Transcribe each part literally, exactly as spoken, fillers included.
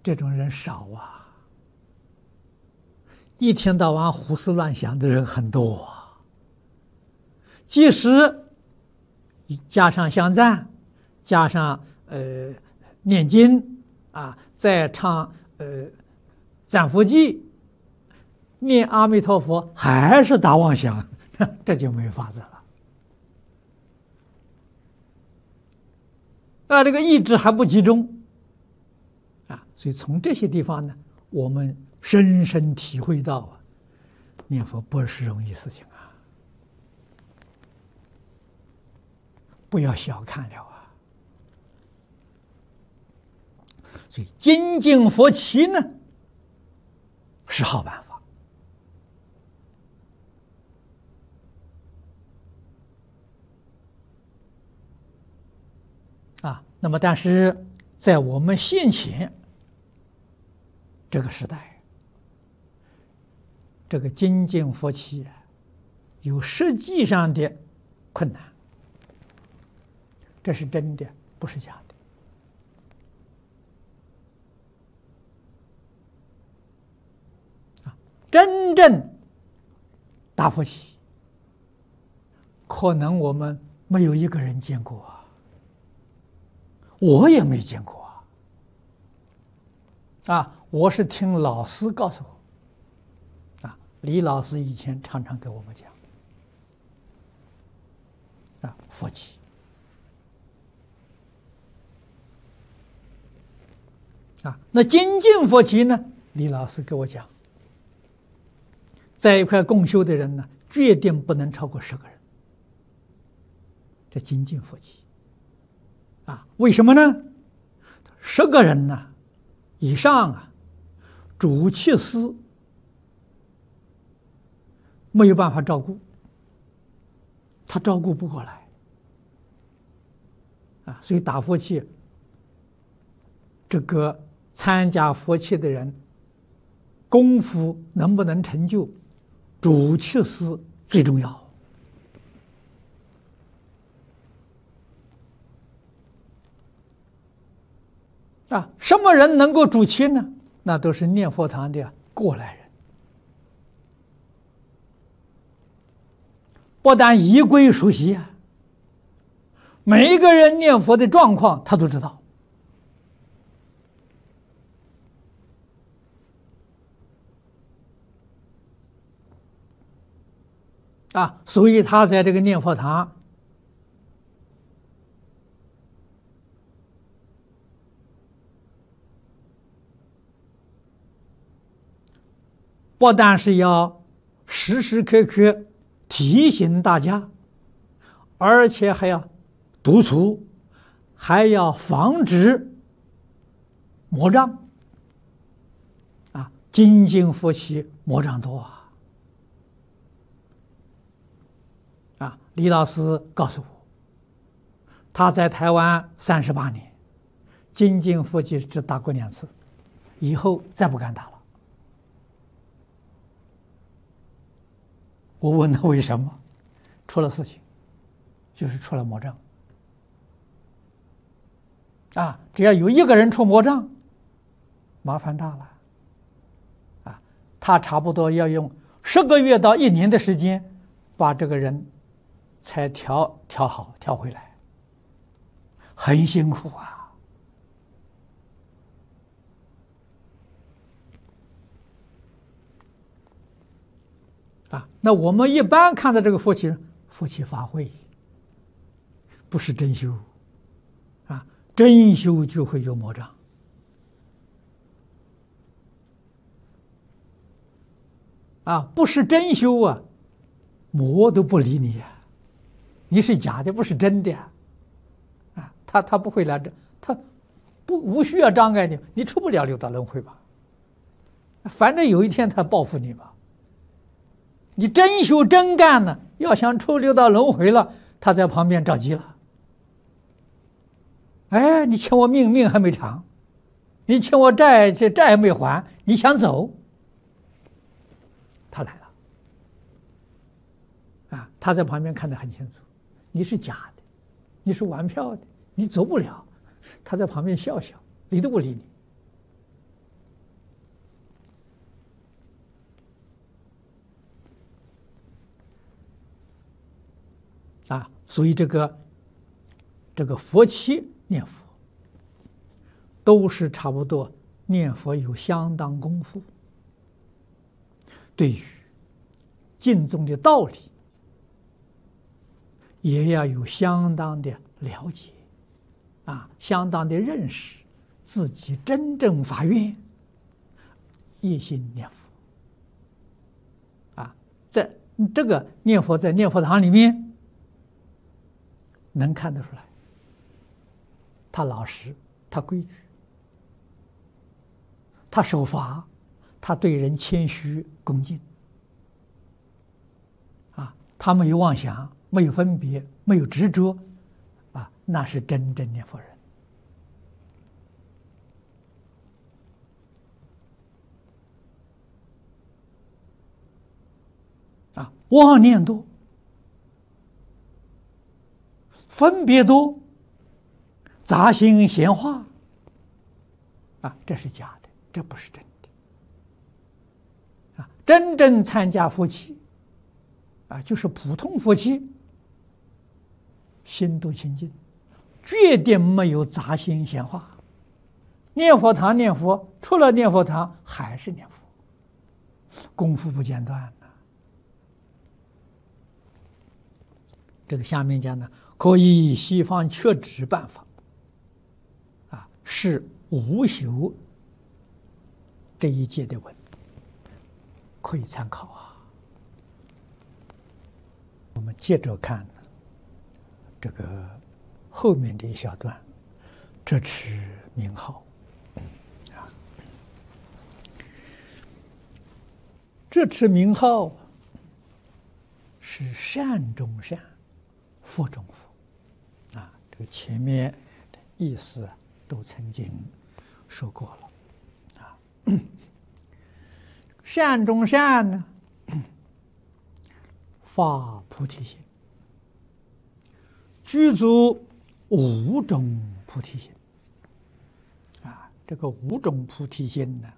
这种人少啊，一天到晚胡思乱想的人很多啊。即使加上香赞，加上呃念经啊，再唱呃赞佛记，念阿弥陀佛，还是打妄想，这就没法子了。啊，这个意志还不集中啊，所以从这些地方呢，我们深深体会到啊，念佛不是容易事情啊，不要小看了啊。所以精进佛七呢，是好办法。啊，那么但是在我们现前这个时代，这个精进佛七有实际上的困难，这是真的，不是假的。啊，真正大佛七，可能我们没有一个人见过啊。我也没见过啊！啊，我是听老师告诉我，啊，李老师以前常常给我们讲，啊，佛七，啊，那精进佛七呢？李老师给我讲，在一块共修的人呢，决定不能超过十个人，这精进佛七。啊，为什么呢？十个人呢以上啊，主气司没有办法照顾，他照顾不过来啊，所以打佛七，这个参加佛七的人功夫能不能成就，主气司最重要。啊，什么人能够主七呢？那都是念佛堂的过来人，不但仪规熟悉啊，每一个人念佛的状况他都知道。啊，所以他在这个念佛堂不但是要时时刻刻提醒大家，而且还要督促，还要防止魔障。啊，精进佛七魔障多啊！啊，李老师告诉我，他在台湾三十八年，精进佛七只打过两次，以后再不敢打了。我问他为什么，出了事情，就是出了魔障。啊，只要有一个人出魔障，麻烦大了。啊，他差不多要用十个月到一年的时间，把这个人才调调好调回来，很辛苦啊。啊，那我们一般看到这个佛七，佛七法会，不是真修，啊，真修就会有魔障，啊，不是真修啊，魔都不理你呀、啊，你是假的，不是真的呀、啊，啊，他他不会来这，他不无需要障碍你，你出不了六道轮回吧，反正有一天他报复你吧。你真修真干呢，要想出六道轮回了，他在旁边着急了。哎，你欠我命，命还没偿；你欠我债，这债还没还，你想走，他来了。啊，他在旁边看得很清楚，你是假的，你是玩票的，你走不了。他在旁边笑笑，理都不理你。 啊，所以这个这个佛七念佛，都是差不多念佛有相当功夫，对于经中的道理也要有相当的了解，啊，相当的认识，自己真正发愿，一心念佛。啊，在这个念佛在念佛堂里面能看得出来，他老实，他规矩，他守法，他对人谦虚恭敬，啊，他没有妄想，没有分别，没有执着，啊，那是真正念佛人。啊，妄念多，分别多，杂心闲话，啊，这是假的，这不是真的。啊，真正参加佛七，啊，就是普通佛七，心都清净，绝对没有杂心闲话。念佛堂念佛，除了念佛堂还是念佛，功夫不间断。这个下面讲呢，可以西方缺指办法，啊，是无修这一节的文，可以参考啊。我们接着看这个后面的一小段，这持名号，啊，这持名号是善中善，佛中佛，啊，这个前面的意思都曾经说过了，啊，善中善呢，发菩提心，具足五种菩提心，啊，这个五种菩提心呢，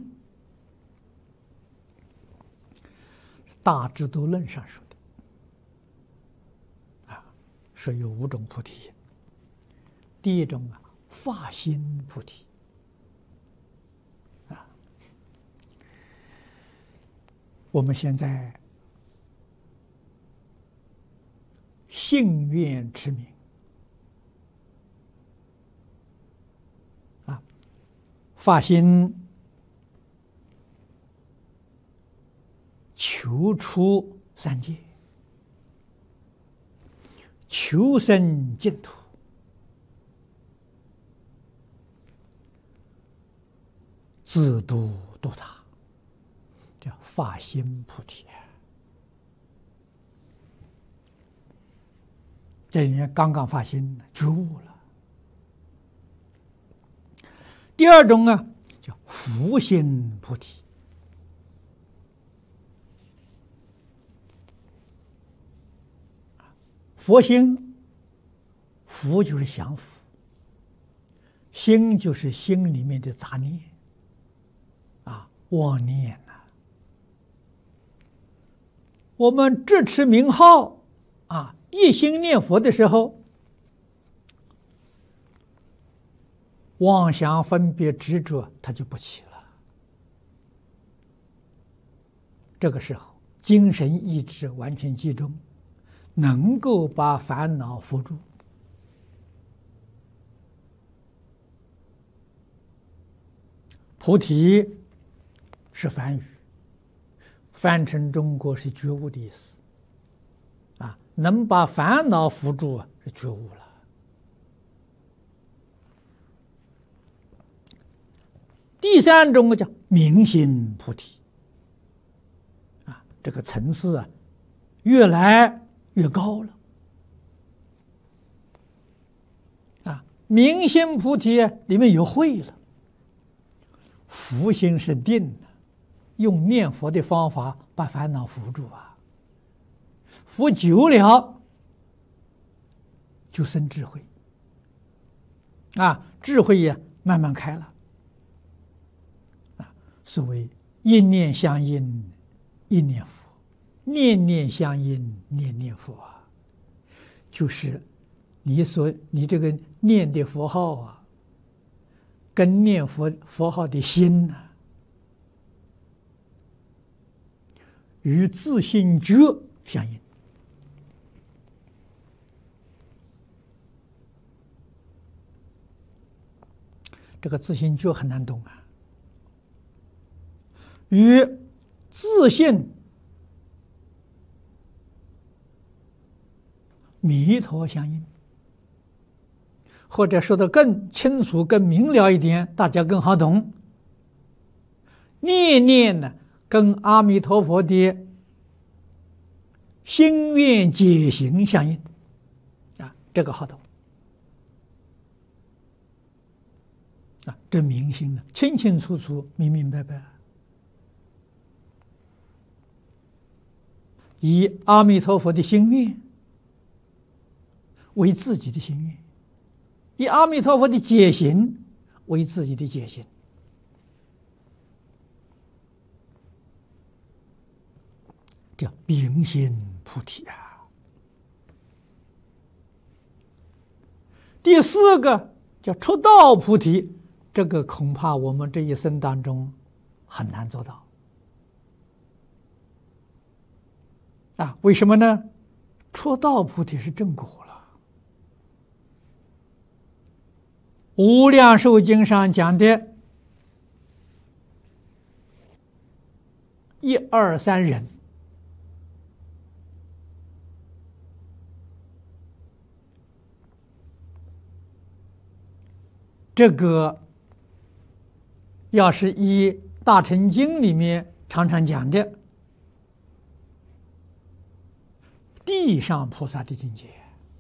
大智度论上说的。说有五种菩提心，第一种啊，发心菩提，啊，我们现在信愿持名，啊，发心求出三界，求生净土，自度度他，叫发心菩提。这人家刚刚发心，觉悟了。第二种啊，叫福心菩提。佛心，福就是降伏，心就是心里面的杂念，啊，妄念呐、啊。我们只持名号，啊，一心念佛的时候，妄想分别执着，它就不起了。这个时候，精神意志完全集中。能够把烦恼伏住，菩提是梵语，翻成中国是觉悟的意思，啊，能把烦恼伏住啊，是觉悟了。第三种叫明心菩提，啊，这个层次啊，越来越高了，啊，明心菩提里面有慧了，福心是定的，用念佛的方法把烦恼伏住啊，伏久了就生智慧，啊，智慧也慢慢开了，啊，所谓一念相应，一念佛。念念相应，念念佛啊！ 就是你所你这个念的佛号啊，跟念佛佛号的心呢、啊，与自性觉相应。这个自性觉很难懂啊，与自性弥陀相应，或者说的更清楚、更明了一点，大家更好懂。念念呢，跟阿弥陀佛的心愿解行相应，啊，这个好懂。啊，这明心呢，清清楚楚、明明白白，以阿弥陀佛的心愿为自己的心愿，以阿弥陀佛的解行为自己的解行，叫明心菩提啊。第四个叫出道菩提。这个恐怕我们这一生当中很难做到啊！为什么呢？出道菩提是正果了。无量寿经上讲的一二三人，这个要是依《大乘经》里面常常讲的地上菩萨的境界，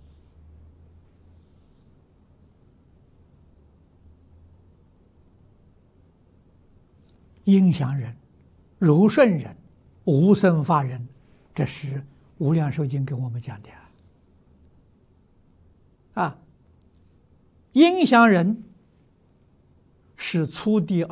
应祥人、柔顺人、无生法人，这是《无量寿经》给我们讲的啊。应祥人是初地